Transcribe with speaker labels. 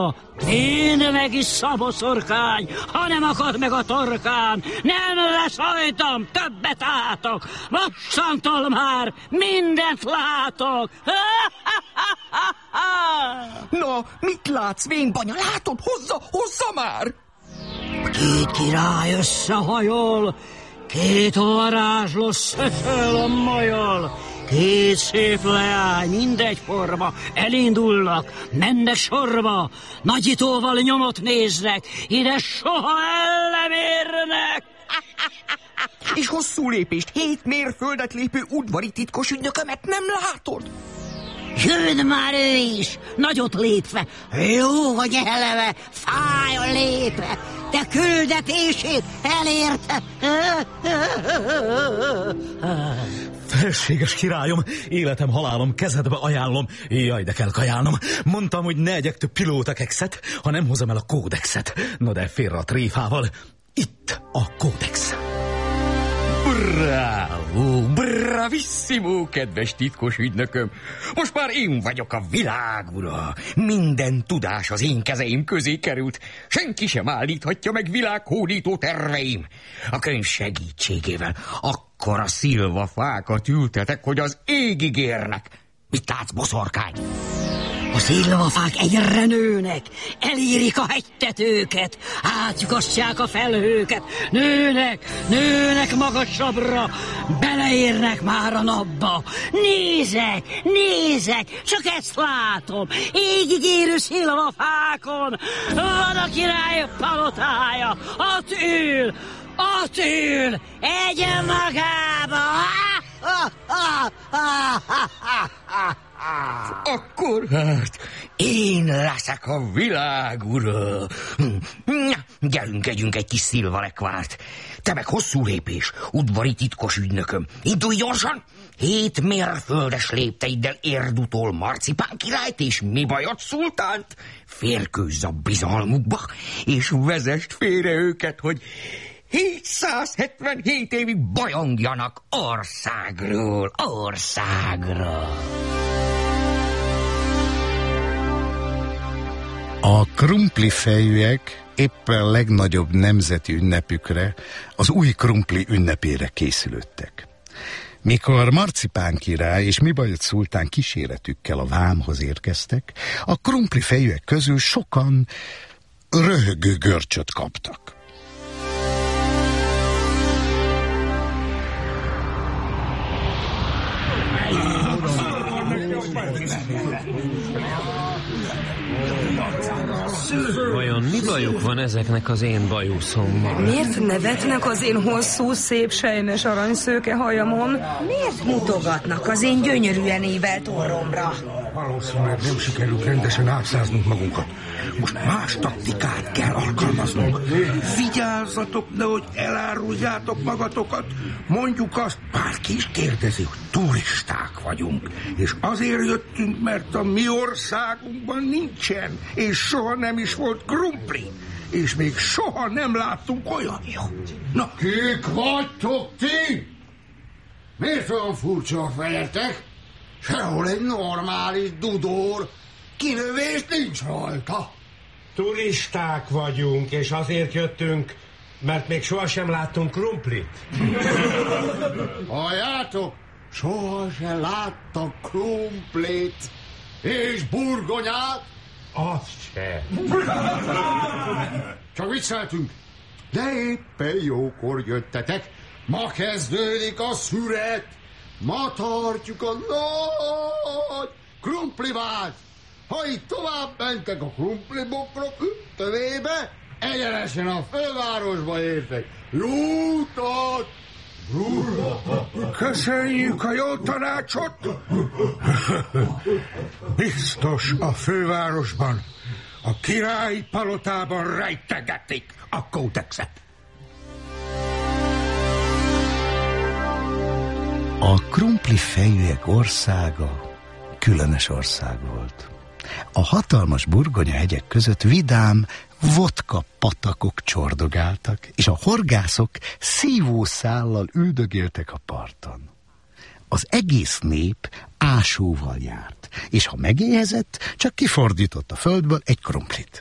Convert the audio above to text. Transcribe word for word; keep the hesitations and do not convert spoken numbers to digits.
Speaker 1: Én megissza a boszorkány, ha nem akad meg a torkán, nem lesz hajtam, többet átok, mostantól már mindent látok.
Speaker 2: Na, mit látsz, vénbanya? Látod? Hozza, hozza már!
Speaker 1: Két király összehajol, két varázsló szöszöl a majol, két szép leány, mindegyforma, elindulnak, mennek sorba, nagyítóval nyomot néznek, ide soha el nem érnek.
Speaker 2: És hosszú lépést, hét mérföldet lépő udvari titkos ügynökömet nem látod?
Speaker 1: Jön már ő is, nagyot lépve, jó, hogy eleve fáj lépve, de küldetését elérte.
Speaker 3: Felséges királyom, életem, halálom, kezedbe ajánlom. Jaj, de kell kajálnom. Mondtam, hogy ne egyek több pilóta kekszet, ha nem hozom el a kódexet. No de félre a tréfával. Itt a kódex.
Speaker 4: Bravo, bravissimo, kedves titkos ügynököm. Most már én vagyok a világ ura. Minden tudás az én kezeim közé került. Senki sem állíthatja meg világhódító terveim. A könyv segítségével akkora szilvafákat ültetek, hogy az égig érnek. Mit látsz, boszorkány?
Speaker 1: A szilvafák egyre nőnek, elérik a hegytetőket, átjukasztják a felhőket, nőnek, nőnek magasabbra, beleérnek már a napba. Nézek, nézek, csak ezt látom, égig érő szilvafákon, van a király palotája, ott ül, ott ül, egyen magába.
Speaker 4: Akkor hát én leszek a világ ura. Gyerünk, együnk egy kis szilvalekvárt. Te meg hosszú lépés, udvari titkos ügynököm. Indulj gyorsan! Hét mérföldes lépteiddel érd utol Marcipán királyt és mi bajod szultánt. Férkőzz a bizalmukba, és vezest félre őket, hogy hétszázhetvenhét évig bajongjanak országról, országra.
Speaker 5: A krumplifejűek éppen legnagyobb nemzeti ünnepükre, az új krumpli ünnepére készülődtek. Mikor Marcipán király és Mibajot szultán kíséretükkel a vámhoz érkeztek, a krumplifejűek közül sokan röhögő görcsöt kaptak.
Speaker 6: Vajon mi bajuk van ezeknek az én bajuszommal?
Speaker 7: Miért nevetnek az én hosszú, szép, sejmes aranyszőke hajamon?
Speaker 8: Miért mutogatnak az én gyönyörűen évelt orromra?
Speaker 9: Valószínűleg nem sikerült rendesen átszáznunk magunkat. Most más taktikát kell alkalmaznunk. Vigyázzatok, nehogy eláruljátok magatokat. Mondjuk azt, bárki is kérdezi, hogy turisták vagyunk. És azért jöttünk, mert a mi országunkban nincsen, és soha nem is volt krumpli. És még soha nem láttunk olyan jó. Na,
Speaker 10: kik vagytok ti? Miért olyan furcsa a fejetek? Sehol egy normális dudor, kinövés nincs rajta.
Speaker 11: Turisták vagyunk, és azért jöttünk, mert még sohasem láttunk krumplit.
Speaker 10: Halljátok? Sohasem láttak krumplit. És burgonyát?
Speaker 11: Azt se.
Speaker 10: Csak vicceltünk. De éppen jókor jöttetek. Ma kezdődik a szüret. Ma tartjuk a nagy krumplivát. Ha itt tovább mentek a krumplibokrok tövébe, egyenesen a fővárosba értek. Jó utat!
Speaker 9: Köszönjük a jó tanácsot! Biztos a fővárosban, a királyi palotában rejtegetik a kódexet.
Speaker 5: A krumplifejűek országa különös ország volt. A hatalmas burgonya hegyek között vidám vodka patakok csordogáltak, és a horgászok szívószállal üldögéltek a parton. Az egész nép ásóval járt, és ha megéhezett, csak kifordított a földből egy krumplit.